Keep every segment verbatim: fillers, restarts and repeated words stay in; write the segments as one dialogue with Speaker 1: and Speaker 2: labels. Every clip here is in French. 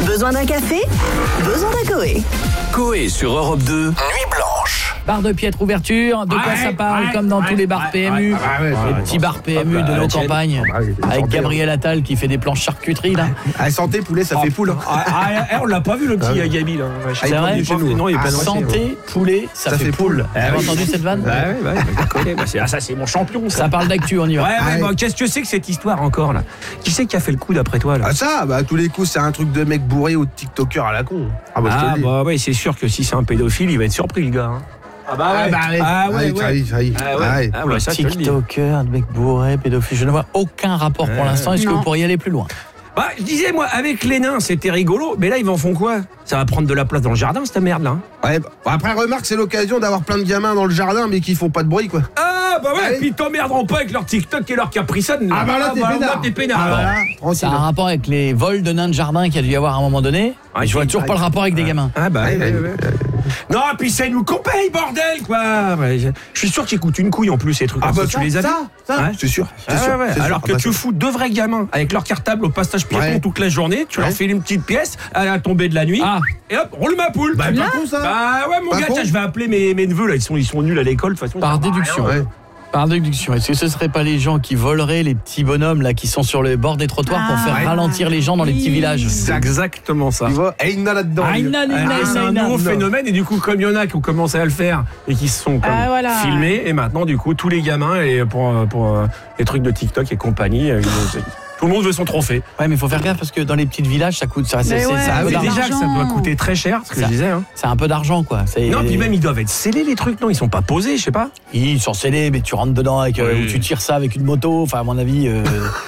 Speaker 1: Besoin d'un café? Besoin d'un Coé.
Speaker 2: Coé sur Europe deux, Nuit Blanche.
Speaker 3: Bar de piètre ouverture, de quoi
Speaker 4: Ouais,
Speaker 3: ça parle
Speaker 4: ouais,
Speaker 3: comme dans
Speaker 4: ouais,
Speaker 3: tous les bars P M U,
Speaker 4: ouais, ouais, ouais,
Speaker 3: les
Speaker 4: ouais,
Speaker 3: petits
Speaker 4: ouais,
Speaker 3: bars P M U
Speaker 4: ouais,
Speaker 3: de
Speaker 4: ouais,
Speaker 3: nos
Speaker 4: tienne.
Speaker 3: campagnes,
Speaker 5: Ah, oui,
Speaker 3: avec
Speaker 5: santé,
Speaker 3: Gabriel Attal qui fait des planches charcuterie là.
Speaker 5: Ah, santé, poulet, ça fait poule. hein.
Speaker 4: Ah, ah, ah, on l'a pas vu le petit
Speaker 5: Ah,
Speaker 4: Gabi là.
Speaker 5: Ah, il
Speaker 3: vrai
Speaker 5: est chez nous.
Speaker 4: Non, il est
Speaker 5: Ah,
Speaker 4: pas
Speaker 5: santé.
Speaker 3: Santé, poulet, ça,
Speaker 5: Ça
Speaker 3: fait
Speaker 5: fait
Speaker 3: poule.
Speaker 5: poule.
Speaker 3: Vous avez
Speaker 4: Ah oui.
Speaker 3: entendu cette vanne?
Speaker 4: Ouais, ouais, ouais, je connais. Bah, c'est- ah, ça c'est mon champion ça.
Speaker 3: Ça parle d'actu, on y va.
Speaker 4: Ouais, ouais,
Speaker 5: Ah,
Speaker 4: bon,
Speaker 5: ouais.
Speaker 4: qu'est-ce que c'est que cette histoire encore là? Qui c'est qui a fait le coup d'après toi là?
Speaker 5: Ah, ça, bah, à tous les coups, c'est un truc de mec bourré ou de TikToker à la con. Ah, bah, je te
Speaker 4: Ah
Speaker 5: le dis.
Speaker 4: bah ouais, c'est sûr que si c'est un pédophile, il va être surpris le gars. hein. Ah bah
Speaker 5: Ah, bah, ouais.
Speaker 4: Ah ouais,
Speaker 5: Ah,
Speaker 4: ouais.
Speaker 5: ça y est, ça y est.
Speaker 4: Ah ouais.
Speaker 5: Ah, ouais.
Speaker 4: Ah ouais, ça, je te le dis.
Speaker 3: TikToker, mec bourré, pédophile, je ne vois aucun rapport pour
Speaker 4: Ouais.
Speaker 3: l'instant. Est-ce que
Speaker 6: Non.
Speaker 3: vous pourriez aller plus loin?
Speaker 4: Bah, je disais, moi, avec les nains, c'était rigolo. Mais là, ils en font quoi? Ça va prendre de la place dans le jardin, cette merde là.
Speaker 5: Ouais, bah, après, remarque, c'est l'occasion d'avoir plein de gamins dans le jardin, mais qui font pas de bruit, quoi.
Speaker 4: Ah bah ouais,
Speaker 5: Ouais.
Speaker 4: puis ils t'emmerderont pas avec leur TikTok et leur Capri Sun.
Speaker 5: Ah, bah là, t'es
Speaker 4: bah,
Speaker 5: peinard.
Speaker 4: là, t'es peinard.
Speaker 5: Ah, voilà,
Speaker 3: Ça
Speaker 5: tranquille.
Speaker 3: a un rapport avec les vols de nains de jardin qu'il y a dû y avoir à un moment donné.
Speaker 4: Ah,
Speaker 3: je vois
Speaker 4: il-
Speaker 3: toujours pas le rapport avec des gamins.
Speaker 4: Ah bah
Speaker 5: Ouais,
Speaker 4: ouais,
Speaker 5: ouais,
Speaker 4: ouais, ouais. Non, puis c'est nous qu'on paye, bordel, quoi. Ouais, je je suis sûr qu'ils coûtent une couille en plus, ces trucs
Speaker 5: Ah,
Speaker 4: comme
Speaker 5: bah,
Speaker 4: ça. Tu les as vus?
Speaker 5: ça, ça,
Speaker 4: Ouais.
Speaker 5: c'est sûr.
Speaker 4: Ah,
Speaker 5: C'est sûr.
Speaker 4: ouais, ouais.
Speaker 5: c'est sûr.
Speaker 4: Alors
Speaker 5: Ah,
Speaker 4: que
Speaker 5: bah,
Speaker 4: tu
Speaker 5: ça-
Speaker 4: fous deux vrais gamins avec leur cartable au passage piéton
Speaker 5: Ouais.
Speaker 4: toute la journée, tu leur
Speaker 5: Ouais.
Speaker 4: fais une petite pièce à la tombée de la nuit,
Speaker 3: Ah.
Speaker 4: et hop, roule ma poule.
Speaker 5: Bah, pas con, ça.
Speaker 4: Bah ouais, mon
Speaker 5: Pas
Speaker 4: gars,
Speaker 5: con.
Speaker 4: tiens, je vais appeler mes, mes neveux là, ils sont, ils sont nuls à l'école de toute façon.
Speaker 3: Par
Speaker 4: ça va
Speaker 3: déduction.
Speaker 4: rien.
Speaker 5: Ouais.
Speaker 3: Par déduction, est-ce que ce serait pas les gens qui voleraient les petits bonhommes là qui sont sur le bord des trottoirs pour
Speaker 6: Ah,
Speaker 3: faire
Speaker 6: ouais.
Speaker 3: ralentir les gens dans les petits
Speaker 6: Oui.
Speaker 3: villages?
Speaker 4: C'est exactement ça.
Speaker 5: Tu vois, et il y en a là-dedans.
Speaker 3: Ah,
Speaker 5: lui.
Speaker 3: il n'a- il n'a-
Speaker 4: Ah,
Speaker 3: il
Speaker 4: c'est
Speaker 3: n'a-
Speaker 4: un
Speaker 3: il n'a-
Speaker 4: nouveau
Speaker 3: non.
Speaker 4: phénomène et du coup comme il y en a qui ont commencé à le faire et qui se sont comme
Speaker 6: Ah, voilà.
Speaker 4: filmés et maintenant du coup tous les gamins et pour, pour euh, les trucs de TikTok et compagnie euh, ils- tout le monde veut son trophée.
Speaker 3: Ouais, mais il faut faire gaffe parce que dans les petits villages, ça coûte ça. C'est
Speaker 6: Mais
Speaker 3: c'est-
Speaker 6: ouais,
Speaker 3: c'est un
Speaker 4: Ah
Speaker 3: peu
Speaker 4: oui,
Speaker 6: c'est
Speaker 3: d'argent.
Speaker 4: déjà que ça doit coûter très cher ce que
Speaker 3: Ça-
Speaker 4: je disais hein.
Speaker 3: C'est un peu d'argent quoi. C'est-
Speaker 4: Non puis même ils doivent être scellés les trucs non ils sont pas posés je sais pas.
Speaker 3: Ils sont scellés, mais tu rentres dedans avec, euh,
Speaker 4: Oui.
Speaker 3: ou tu tires ça avec une moto. Enfin, à mon avis. euh,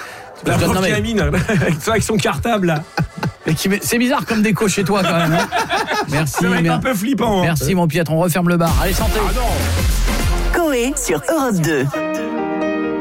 Speaker 4: La
Speaker 3: je donne-
Speaker 4: pauvre
Speaker 3: non, mais-
Speaker 4: gamine avec ça, avec son cartable là.
Speaker 3: mais qui met- c'est bizarre comme déco chez toi quand même. hein. Merci,
Speaker 4: Ça va être
Speaker 3: mer-
Speaker 4: un peu flippant. hein.
Speaker 3: merci mon Piètre. On referme le bar. Allez, santé.
Speaker 1: Coé sur Europe deux.